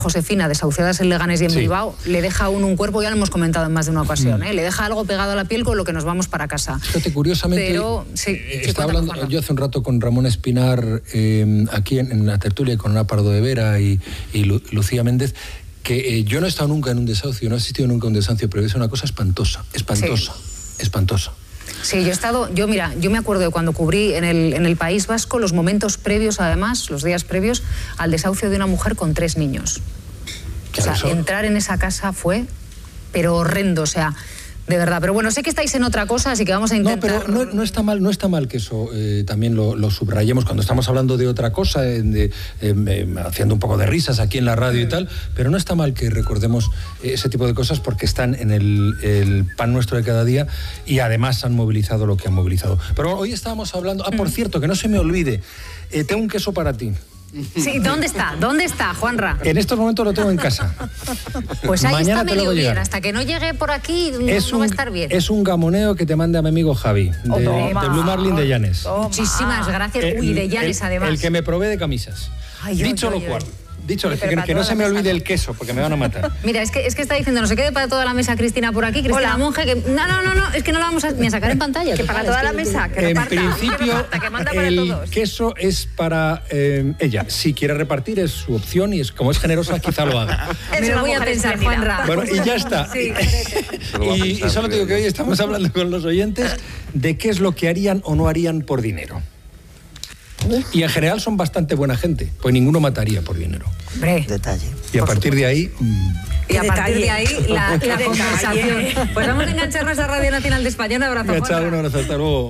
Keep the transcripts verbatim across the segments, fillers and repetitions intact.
Josefina, desahuciadas en Leganés y en sí. Bilbao, le deja a uno un cuerpo, ya lo hemos comentado en más de una ocasión, ¿eh? Le deja algo pegado a la piel con lo que nos vamos para casa. Fíjate, curiosamente, Pero, sí, eh, sí, estaba cuéntame, hablando yo hace un rato con Ramón Espinar, eh, aquí en, en la tertulia, con Ana Pardo de Vera y, y Lu, Lucía Méndez, que eh, yo no he estado nunca en un desahucio, no he asistido nunca a un desahucio, pero es una cosa espantosa, espantosa, sí. espantosa. Sí, yo he estado, yo mira, yo me acuerdo de cuando cubrí en el, en el País Vasco los momentos previos, además, los días previos al desahucio de una mujer con tres niños. O sea, entrar en esa casa fue, pero horrendo, o sea, de verdad. Pero bueno, sé que estáis en otra cosa, así que vamos a intentar... No, pero no, no está mal, no está mal que eso eh, también lo, lo subrayemos cuando estamos hablando de otra cosa, eh, de, eh, haciendo un poco de risas aquí en la radio y tal, pero no está mal que recordemos ese tipo de cosas porque están en el, el pan nuestro de cada día y además han movilizado lo que han movilizado. Pero hoy estábamos hablando... Ah, por cierto, que no se me olvide, eh, tengo un queso para ti. Sí, ¿dónde está? ¿Dónde está, Juanra? En estos momentos lo tengo en casa. Pues ahí Mañana está medio bien, hasta que no llegue por aquí no, es no un, va a estar bien. Es un gamoneo que te manda mi amigo Javi, de, oh, de Blue Marlin de Llanes. Oh, muchísimas gracias. El, Uy, de Llanes el, además. El que me provee de camisas. Ay, Dicho yo, yo, lo cual... yo. Dicho, sí, que, que no se me olvide el queso, porque me van a matar. Mira, es que, es que está diciendo, no se quede para toda la mesa Cristina por aquí, Cristina Hola. Monge, que no, no, no, no, es que no la vamos a, ni a sacar en pantalla. Que total, para toda es la que, mesa, que En reparta. principio, que reparta, que manda para el todos. queso es para eh, ella. Si quiere repartir es su opción y es como es generosa, quizá lo haga. Me lo voy a pensar, Juanra. Bueno, y ya está. Sí. y, y solo te digo que hoy estamos hablando con los oyentes de qué es lo que harían o no harían por dinero. Y en general son bastante buena gente, pues ninguno mataría por dinero. Hombre, detalle. Y a partir de ahí... Mmm, y a partir detalle. de ahí la, Qué la detalle. conversación. Pues vamos a engancharnos a Radio Nacional de España. Un abrazo, Chao, Juanra. un abrazo, hasta luego.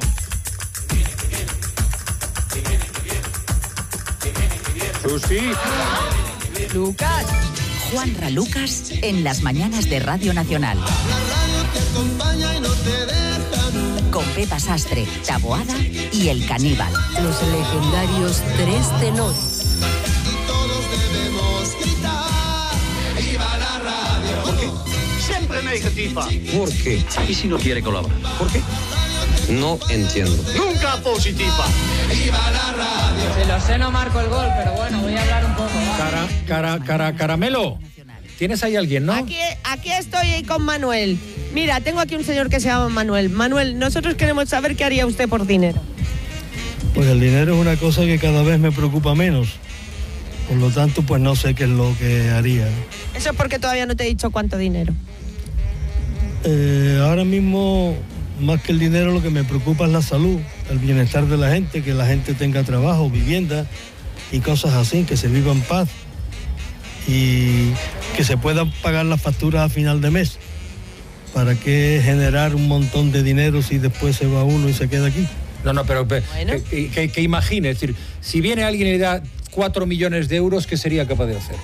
Susi. Lucas. Juanra Lucas en las mañanas de Radio Nacional. Con Pepa Sastre, Taboada y El Caníbal. Los legendarios Tres Tenores. Siempre negativa. ¿Por qué? ¿Y si no quiere colaborar? ¿Por qué? No entiendo. Nunca positiva. Se lo sé, no marco el gol, pero bueno, voy a hablar un poco. Cara, cara, cara, caramelo. ¿Tienes ahí alguien, no? Aquí, aquí estoy con Manuel. Mira, tengo aquí un señor que se llama Manuel. Manuel, nosotros queremos saber qué haría usted por dinero. Pues el dinero es una cosa que cada vez me preocupa menos. Por lo tanto, pues no sé qué es lo que haría. Eso es porque todavía no te he dicho cuánto dinero. Eh, ahora mismo, más que el dinero, lo que me preocupa es la salud, el bienestar de la gente, que la gente tenga trabajo, vivienda y cosas así, que se viva en paz y que se puedan pagar las facturas a final de mes. ¿Para qué generar un montón de dinero si después se va uno y se queda aquí? No, no, pero bueno. que, que, que, que imagine, es decir, si viene alguien y le da cuatro millones de euros, ¿qué sería capaz de hacer?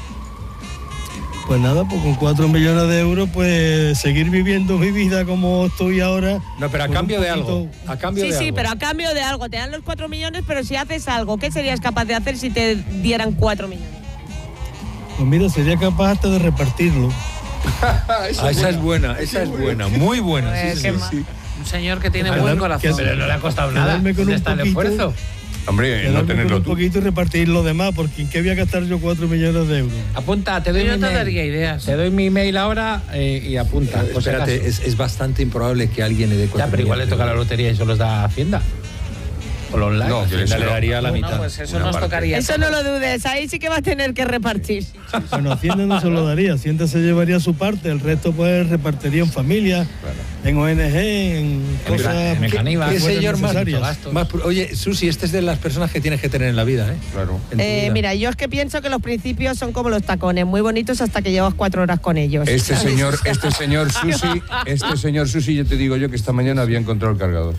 Pues nada, pues con cuatro millones de euros, pues seguir viviendo mi vida como estoy ahora. No, pero a cambio de algo. A cambio sí, de sí, algo. pero a cambio de algo. Te dan los cuatro millones, pero si haces algo, ¿qué serías capaz de hacer si te dieran cuatro millones? Pues mira, sería capaz hasta de repartirlo. esa, ah, esa es buena, esa es buena, muy buena. Pues Sí, sí, sí. Un señor que tiene buen corazón. Pero no le ha costado nada. ¿Dónde está el esfuerzo? Hombre, no tenerlo un tú. poquito y repartir lo demás, porque ¿en qué voy a gastar yo cuatro millones de euros? Apunta, te doy Yo mi no te email. daría ideas. Te doy mi email ahora eh, y apunta. Pero, espérate, es, es bastante improbable que alguien le dé cuatro Ya, pero igual le millones toca de la euros. lotería y eso los da Hacienda. O los online. No, Hacienda eso le no. daría la No, mitad. pues eso Una nos parte. tocaría. Eso no lo dudes, ahí sí que va a tener que repartir. Bueno, Hacienda no se lo daría, Hacienda se llevaría su parte, el resto pues repartiría en familia, en O N G, en cosas en el Caníbal. ¿Qué fueran señor más, necesarias. más? Oye, Susi, este es de las personas que tienes que tener en la vida, ¿eh? Claro. En tu Eh, vida. mira, yo es que pienso que los principios son como los tacones, muy bonitos hasta que llevas cuatro horas con ellos. Este señor, este señor Susi, este señor Susi, yo te digo yo que esta mañana había encontrado el cargador.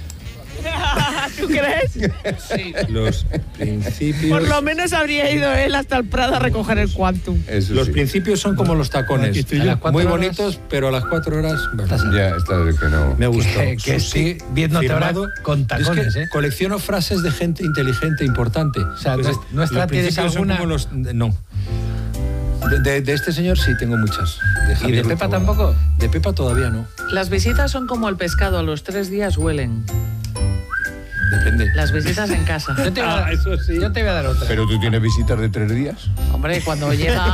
¿Tú crees? Sí. Los principios... Por lo menos habría ido él hasta el Prado a recoger el Quantum. Eso Los sí. principios son como los tacones. Aquí estoy A yo. las cuatro Muy horas- bonitos, pero a las cuatro horas... Ya, está de que no. Me gustó. Que- que Susi, estoy viéndote ahora firmado. con tacones, Es que ¿eh? colecciono frases de gente inteligente importante. O sea, nuestra- nuestra tienes alguna- Los, no. De, de, de este señor sí tengo muchas. De ¿Y Javier de Pepa Ruiz Taboada. tampoco? De Pepa todavía no. Las visitas son como el pescado, a los tres días huelen. Depende. Las visitas en casa. Yo te voy a, Ah, eso sí. yo te voy a dar otra. Pero tú tienes visitas de tres días. Hombre, cuando llega